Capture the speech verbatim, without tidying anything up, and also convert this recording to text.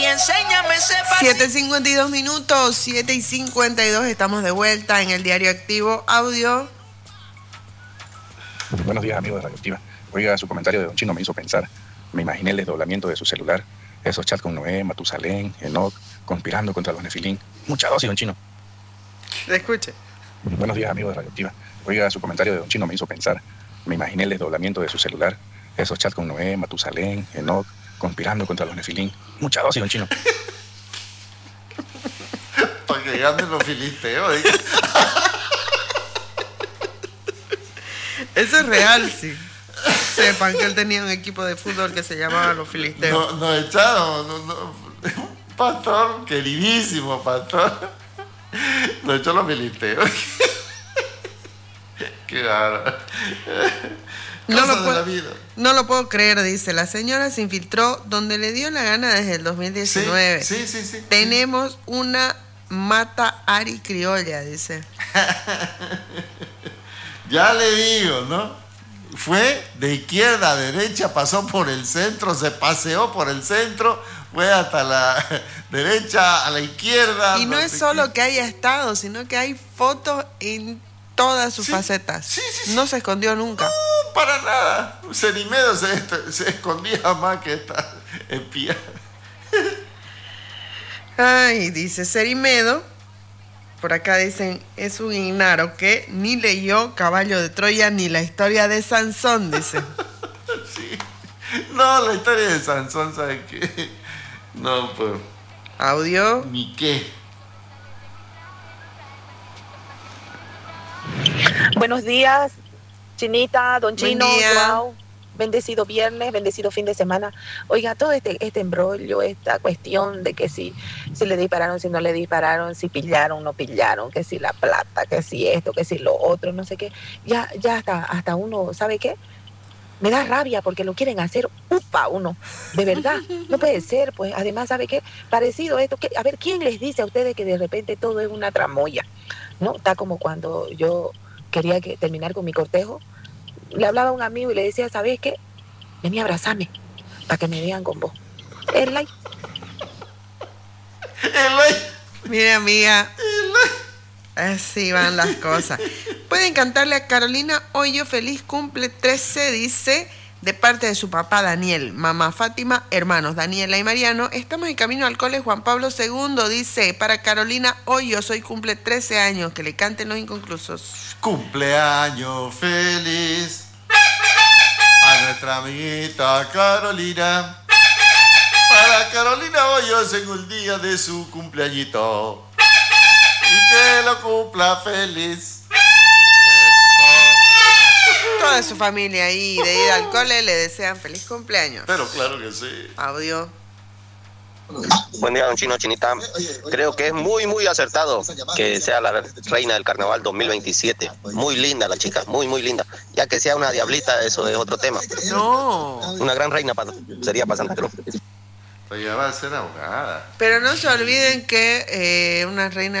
Y enséñame ese pasito. siete cincuenta y dos minutos, siete y cincuenta y dos, estamos de vuelta en el Diario Activo Audio. Buenos días, amigos de Radioactiva. Oiga, su comentario de Don Chino me hizo pensar. Me imaginé el desdoblamiento de su celular. Esos chats con Noé, Matusalén, Enoch, conspirando contra los Nefilín. Mucha dosis, Don Chino. Escuche. Buenos días, amigos de Radioactiva. Oiga, su comentario de Don Chino me hizo pensar. Me imaginé el desdoblamiento de su celular. Esos chats con Noé, Matusalén, Enoch, conspirando contra los Nefilín. Mucha dosis, Don Chino. Para que ganen los filisteos. ¿eh? Eso es real, sí. Sepan que él tenía un equipo de fútbol que se llamaba Los Filisteos. No, nos echaron, no, no, un pastor, queridísimo pastor, nos echó los filisteos. Qué raro. No lo, de puedo, la vida. no lo puedo creer, dice. La señora se infiltró donde le dio la gana desde el dos mil diecinueve. Sí, sí, sí, sí. Tenemos una mata ari criolla, dice. Ya le digo, ¿no? Fue de izquierda a derecha, pasó por el centro, se paseó por el centro, fue hasta la derecha, a la izquierda. Y no es solo que haya estado, sino que hay fotos en todas sus sí, facetas. Sí, sí, sí. No se escondió nunca. No, para nada. Cerimedo se, se escondía más que esta espía. Ay, dice Cerimedo. Por acá dicen, es un ignaro que ni leyó Caballo de Troya ni la historia de Sansón, dice. Sí. No, la historia de Sansón, ¿sabes qué? No, pues. Audio. Ni qué. Buenos días, Chinita, Don Chino, Buen día. Joao. Bendecido viernes, bendecido fin de semana. Oiga, todo este, este embrollo, esta cuestión de que si, si le dispararon, si no le dispararon, si pillaron, no pillaron, que si la plata, que si esto, que si lo otro, no sé qué. Ya, ya hasta, hasta uno, ¿sabe qué? Me da rabia porque lo quieren hacer upa uno. De verdad, no puede ser, pues. Además, ¿sabe qué? Parecido a esto. Que, a ver, ¿quién les dice a ustedes que de repente todo es una tramoya? ¿No? Está como cuando yo quería que, terminar con mi cortejo. Le hablaba a un amigo y le decía, ¿sabes qué? Vení a abrazarme para que me vean con vos. El like. El like. Mira, amiga. El like. Así van las cosas. Pueden cantarle a Carolina Hoyo feliz cumple trece, dice, de parte de su papá Daniel, mamá Fátima, hermanos Daniela y Mariano. Estamos en camino al cole Juan Pablo segundo, dice, para Carolina Hoyo, soy cumple trece años, que le canten los inconclusos. Cumpleaños feliz a nuestra amiguita Carolina. Para Carolina Hoyos en el día de su cumpleañito. Y que lo cumpla feliz. Toda su familia ahí de ir al cole le desean feliz cumpleaños. Pero claro que sí. Audio. Buen día, Don Chino, Chinita. Creo que es muy, muy acertado que sea la reina del carnaval dos mil veintisiete. Muy linda la chica, muy, muy linda. Ya que sea una diablita, eso es otro tema. No. Una gran reina pa- sería para Santa Cruz. Ella va a ser abogada. Pero no se olviden que eh, una reina